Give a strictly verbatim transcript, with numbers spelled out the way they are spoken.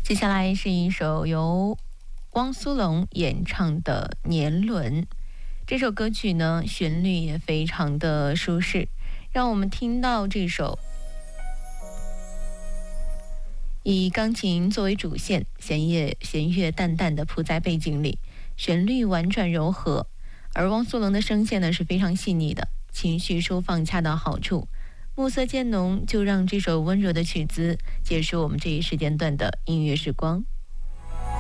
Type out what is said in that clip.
接下来是一首由汪苏泷演唱的《年轮》。这首歌曲呢，旋律也非常的舒适，让我们听到这首以钢琴作为主线，弦乐弦乐淡淡的铺在背景里，旋律婉转柔和，而汪苏泷的声线呢是非常细腻的，情绪收放恰到好处，暮色渐浓，就让这首温柔的曲子结束我们这一时间段的音乐时光。